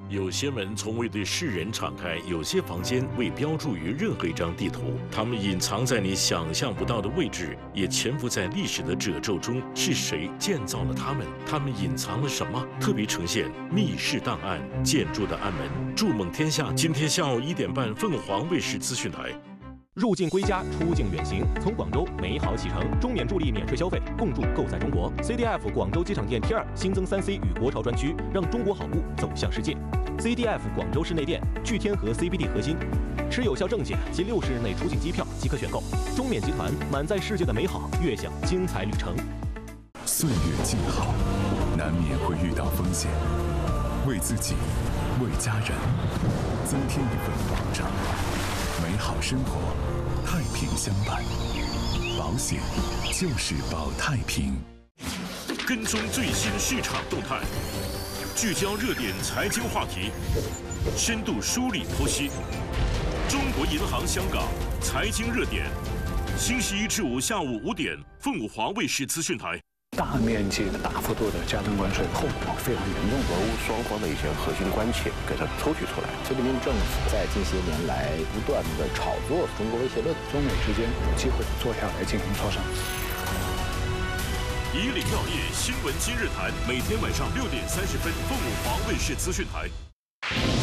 有些门从未对世人敞开，有些房间未标注于任何一张地图，它们隐藏在你想象不到的位置，也潜伏在历史的褶皱中。是谁建造了它们？它们隐藏了什么？特别呈现密室档案、建筑的暗门。筑梦天下，今天下午1点半，凤凰卫视资讯台。 入境归家，出境远行，从广州美好启程，中免助力免税消费，共筑购在中国。CDF 广州机场店 T2新增3C 与国潮专区，让中国好物走向世界。CDF 广州市内店聚天河 CBD 核心，持有效证件及60日内出境机票即可选购。中免集团满载世界的美好，悦享精彩旅程。 岁月静好，难免会遇到风险，为自己，为家人，增添一份保障。 美好生活，太平相伴。保险就是保太平。 跟踪最新市场动态，聚焦热点财经话题，深度梳理剖析。中国银行香港财经热点，星期1至5下午5点，凤凰卫视资讯台。 大面积的、大幅度的加征关税，后果非常严重。 俄乌双方的一些核心关切给它抽取出来。 习近平政府在近些年来不断的炒作中国威胁论， 中美之间有机会坐下来进行磋商。 以领要业新闻今日谈，每天晚上6点30分，凤凰卫视资讯台。